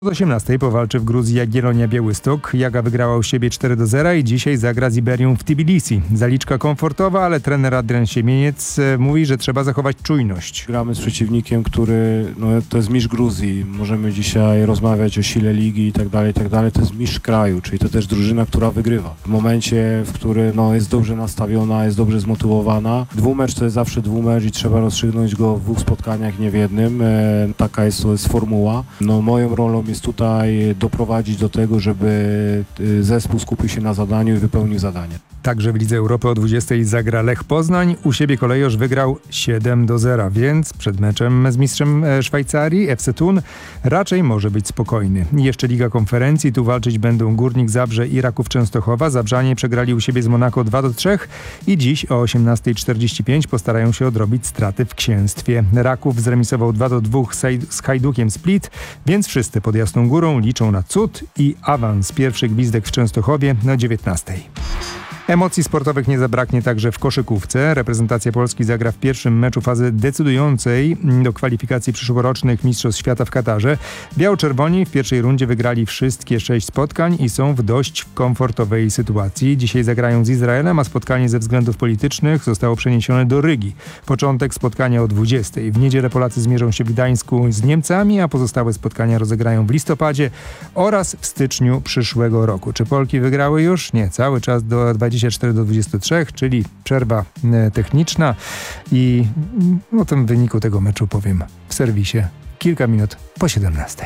Od 18 powalczy w Gruzji Jagiellonia Białystok. Jaga wygrała u siebie 4-0 i dzisiaj zagra z Iberią w Tbilisi. Zaliczka komfortowa, ale trener Adrian Siemieniec mówi, że trzeba zachować czujność. Gramy z przeciwnikiem, który to jest mistrz Gruzji. Możemy dzisiaj rozmawiać o sile ligi i tak dalej. To jest mistrz kraju, czyli to też drużyna, która wygrywa. W momencie, w którym jest dobrze nastawiona, jest dobrze zmotywowana. Dwumecz to jest zawsze dwumecz i trzeba rozstrzygnąć go w dwóch spotkaniach, nie w jednym. Taka jest formuła. Moją rolą jest tutaj doprowadzić do tego, żeby zespół skupił się na zadaniu i wypełnił zadanie. Także w Lidze Europy o 20 zagra Lech Poznań. U siebie kolejorz wygrał 7-0, więc przed meczem z mistrzem Szwajcarii FC Thun raczej może być spokojny. Jeszcze Liga Konferencji, tu walczyć będą Górnik Zabrze i Raków Częstochowa. Zabrzanie przegrali u siebie z Monako 2-3 i dziś o 18:45 postarają się odrobić straty w Księstwie. Raków zremisował 2-2 z Hajdukiem Split, więc wszyscy pod Jasną Górą liczą na cud i awans. Pierwszy gwizdek w Częstochowie na 19:00. Emocji sportowych nie zabraknie także w koszykówce. Reprezentacja Polski zagra w pierwszym meczu fazy decydującej do kwalifikacji przyszłorocznych Mistrzostw Świata w Katarze. Biało-czerwoni w pierwszej rundzie wygrali wszystkie 6 spotkań i są w dość komfortowej sytuacji. Dzisiaj zagrają z Izraelem, a spotkanie ze względów politycznych zostało przeniesione do Rygi. Początek spotkania o 20:00. W niedzielę Polacy zmierzą się w Gdańsku z Niemcami, a pozostałe spotkania rozegrają w listopadzie oraz w styczniu przyszłego roku. Czy Polki wygrały już? Nie, cały czas do 24-23, czyli przerwa techniczna i o tym wyniku tego meczu powiem w serwisie kilka minut po 17:00.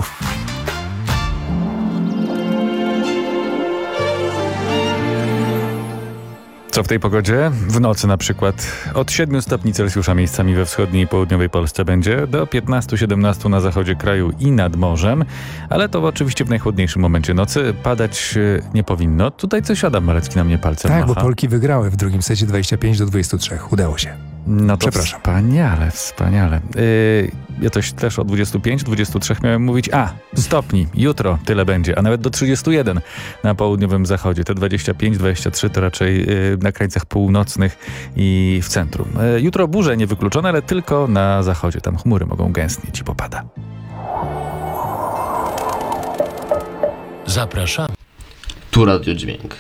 Co w tej pogodzie? W nocy na przykład od 7 stopni Celsjusza miejscami we wschodniej i południowej Polsce będzie, do 15-17 na zachodzie kraju i nad morzem, ale to oczywiście w najchłodniejszym momencie nocy. Padać nie powinno. Tutaj coś Adam Malecki na mnie palcem macha. Tak, bo Polki wygrały w drugim secie 25-23. Udało się. No to przepraszam. Wspaniale. Ja też o 25-23 miałem mówić, stopni, jutro tyle będzie, a nawet do 31 na południowym zachodzie. Te 25-23 to raczej na krańcach północnych i w centrum. Jutro burze niewykluczone, ale tylko na zachodzie. Tam chmury mogą gęstnieć i popada. Zapraszam. Tu Radio Dźwięk.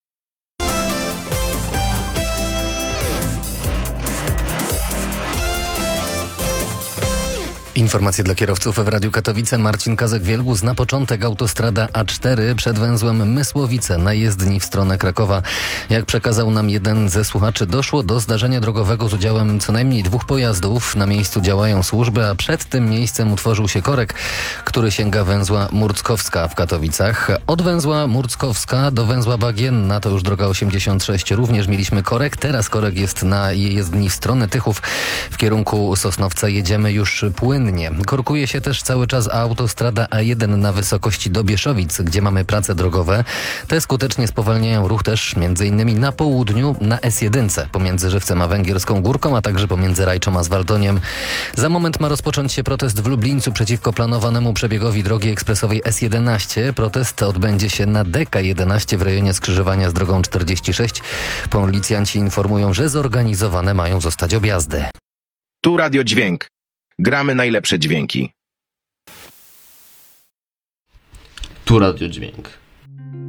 Informacje dla kierowców w Radiu Katowice. Marcin Kazek-Wielgus. Na początek autostrada A4 przed węzłem Mysłowice na jezdni w stronę Krakowa. Jak przekazał nam jeden ze słuchaczy, doszło do zdarzenia drogowego z udziałem co najmniej 2 pojazdów. Na miejscu działają służby, a przed tym miejscem utworzył się korek, który sięga węzła Murckowska w Katowicach. Od węzła Murckowska do węzła Bagienna, to już droga 86, również mieliśmy korek. Teraz korek jest na jezdni w stronę Tychów. W kierunku Sosnowca jedziemy już płynnie. Korkuje się też cały czas autostrada A1 na wysokości do Bieszowic, gdzie mamy prace drogowe. Te skutecznie spowalniają ruch też m.in. na południu na S1 pomiędzy Żywcem a Węgierską Górką, a także pomiędzy Rajczą a Zwaltoniem. Za moment ma rozpocząć się protest w Lublińcu przeciwko planowanemu przebiegowi drogi ekspresowej S11. Protest odbędzie się na DK11 w rejonie skrzyżowania z drogą 46. Policjanci informują, że zorganizowane mają zostać objazdy. Tu Radio Dźwięk. Gramy najlepsze dźwięki. Tu Radio Dźwięk.